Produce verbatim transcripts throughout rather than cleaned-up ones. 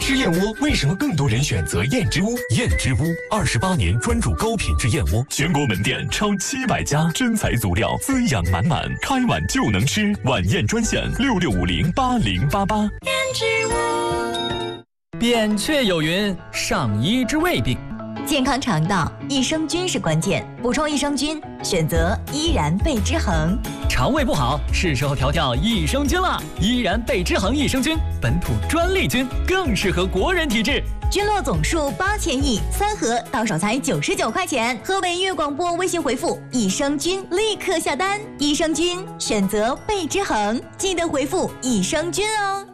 吃燕窝为什么更多人选择燕之屋？ 燕之屋二十八年专注高品质燕窝，全国门店超七百家，真材足料，滋养满满，开碗就能吃。晚宴专线六六五零八零八八。 燕之屋。 扁鹊有云：上医治未病。 健康肠道，益生菌是关键，补充益生菌，选择依然贝之恒。 肠胃不好，是时候调调益生菌了。依然贝之恒益生菌，本土专利菌，更适合国人体质。 菌落总数八千亿，三盒到手才九十九块钱。河北音乐广播微信回复益生菌，立刻下单。益生菌选择贝之恒，记得回复益生菌哦。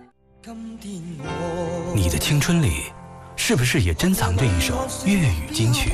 你的青春里，是不是也珍藏着一首粤语金曲？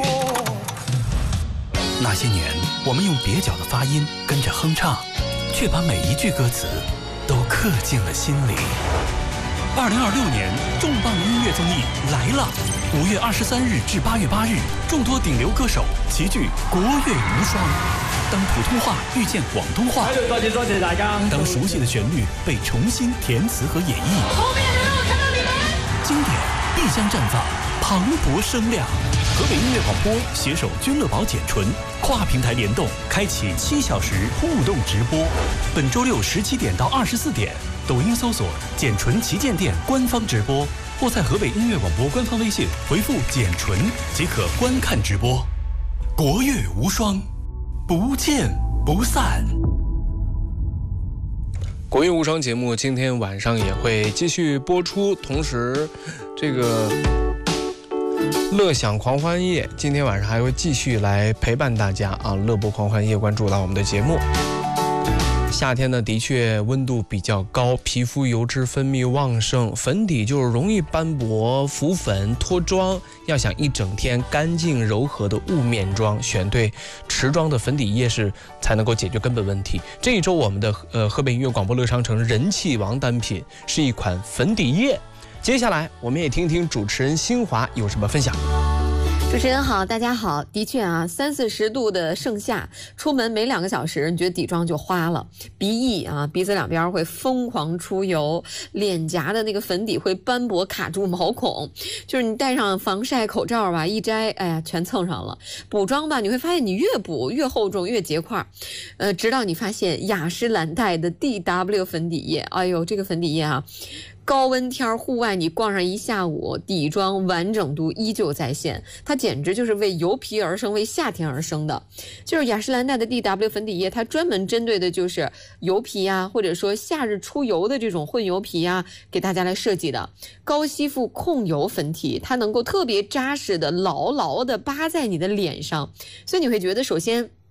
那些年，我们用蹩脚的发音跟着哼唱，却把每一句歌词都刻进了心里。二零二六年重磅音乐综艺来了！五月二十三日至八月八日，众多顶流歌手齐聚国乐无双。当普通话遇见广东话， 多謝多謝大家。 当熟悉的旋律被重新填词和演绎， 后面没有看到你们。 经典必将绽放，磅礴声量。河北音乐广播携手君乐宝简纯，跨平台联动，开启七小时互动直播。本周六十七点到二十四点，抖音搜索“简纯旗舰店”官方直播，或在河北音乐广播官方微信回复“简纯”即可观看直播。国乐无双，不见不散。 国乐无双节目今天晚上也会继续播出，同时这个乐享狂欢夜今天晚上还会继续来陪伴大家啊！乐播狂欢夜关注到我们的节目。夏天呢，的确温度比较高，皮肤油脂分泌旺盛，粉底就是容易斑驳、浮粉、脱妆。要想一整天干净柔和的雾面妆，选对持妆的粉底液是才能够解决根本问题。这一周我们的呃河北音乐广播乐商城人气王单品是一款粉底液。接下来我们也听听主持人新华有什么分享。 主持人好，大家好。的确啊，三四十度的盛夏，出门没两个小时，你觉得底妆就花了，鼻翼啊，鼻子两边会疯狂出油，脸颊的那个粉底会斑驳卡住毛孔，就是你戴上防晒口罩吧，一摘，哎呀，全蹭上了。补妆吧，你会发现你越补越厚重，越结块，呃，直到你发现雅诗兰黛的 D W 粉底液，哎呦，这个粉底液啊。高温天户外你逛上一下午，底妆完整度依旧在线，它简直就是为油皮而生，为夏天而生的。就是雅诗兰黛的 D W 粉底液，它专门针对的就是油皮啊，或者说夏日出油的这种混油皮啊，给大家来设计的高吸附控油粉体，它能够特别扎实的牢牢的扒在你的脸上，所以你会觉得首先